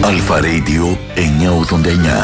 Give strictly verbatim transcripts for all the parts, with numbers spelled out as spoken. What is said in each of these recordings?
Αλφα Radio εννιακόσια ογδόντα εννιά.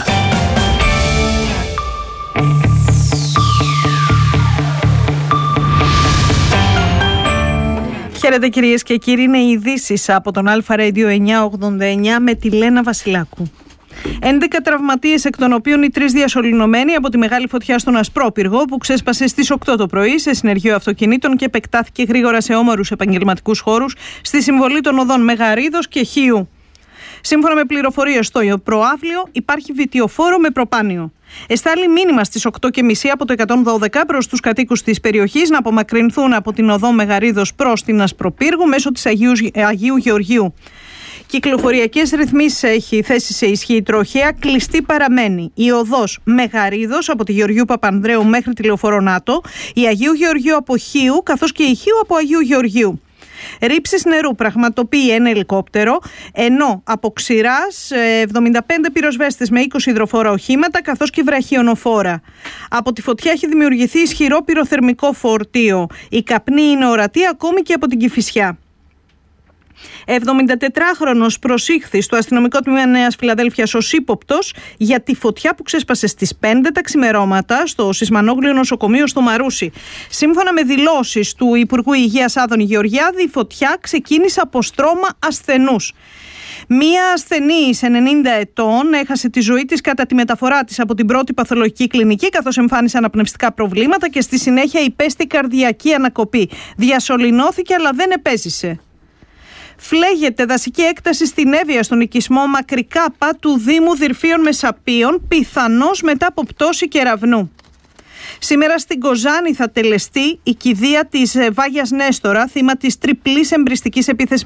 Χαίρετε κυρίες και κύριοι, είναι οι ειδήσεις από τον Αλφα Radio εννιακόσια ογδόντα εννιά με τη Λένα Βασιλάκου. έντεκα τραυματίες, εκ των οποίων οι τρεις διασωληνωμένοι από τη μεγάλη φωτιά στον Ασπρόπυργο που ξέσπασε στις οκτώ το πρωί σε συνεργείο αυτοκινήτων και επεκτάθηκε γρήγορα σε όμορους επαγγελματικούς χώρους στη συμβολή των οδών Μεγαρίδος και Χίου. Σύμφωνα με πληροφορίες στο προάβλιο, υπάρχει βιτιοφόρο με προπάνιο. Εστάλει μήνυμα στις οκτώ και μισή από το εκατόν δώδεκα προς τους κατοίκους της περιοχής να απομακρυνθούν από την οδό Μεγαρίδος προς την Ασπροπύργου μέσω της Αγίου, Αγίου Γεωργίου. Κυκλοφοριακές ρυθμίσεις έχει θέσει σε ισχύ η τροχέα, κλειστή παραμένει η οδός Μεγαρίδος από τη Γεωργίου Παπανδρέου μέχρι τη Λεωφόρο Νάτο, η Αγίου Γεωργίου από Χίου καθώς και η Χίου από Αγίου Γεωργίου. Ρήψεις νερού πραγματοποιεί ένα ελικόπτερο, ενώ από Ξηράς εβδομήντα πέντε πυροσβέστες με είκοσι υδροφόρα οχήματα καθώς και βραχιονοφόρα. Από τη φωτιά έχει δημιουργηθεί ισχυρό πυροθερμικό φορτίο. Η καπνή είναι ορατή ακόμη και από την Κηφισιά. εβδομηντατετράχρονος προσήχθη στο αστυνομικό τμήμα Νέας Φιλαδέλφειας ως ύποπτος για τη φωτιά που ξέσπασε στις πέντε τα ξημερώματα στο Σισμανόγλιο νοσοκομείο στο Μαρούσι. Σύμφωνα με δηλώσεις του Υπουργού Υγείας Άδωνη Γεωργιάδη, η φωτιά ξεκίνησε από στρώμα ασθενούς. Μία ασθενής ενενήντα ετών έχασε τη ζωή της κατά τη μεταφορά της από την πρώτη παθολογική κλινική, καθώς εμφάνισε αναπνευστικά προβλήματα και στη συνέχεια υπέστη καρδιακή ανακοπή. Διασωληνώθηκε αλλά δεν επέζησε. Φλέγεται δασική έκταση στην Εύβοια στον οικισμό Μακρικάπα του Δήμου Δυρφίων Μεσαπίων, πιθανώς μετά από πτώση κεραυνού. Σήμερα στην Κοζάνη θα τελεστεί η κηδεία της Βάγιας Νέστορα, θύμα της τριπλής εμπριστικής επίθεσης